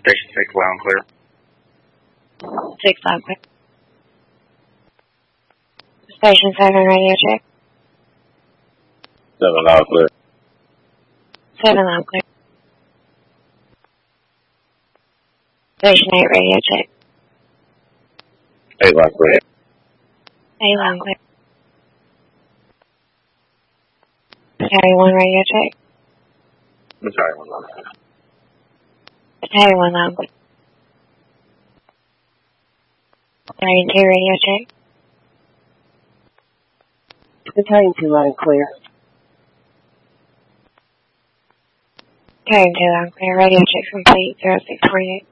Station 6 loud and clear. 6 loud and clear. Station 7 radio check. 7 loud and clear. 7 loud and clear. Station 8 radio check. 8 loud and clear. 8 loud and clear. Battalion 1 radio check. Battalion 1 loud and clear. Battalion 1 loud and clear. Battalion 2 radio check. Battalion 2 loud and clear. Battalion 2 loud and clear. Radio check complete. 0648.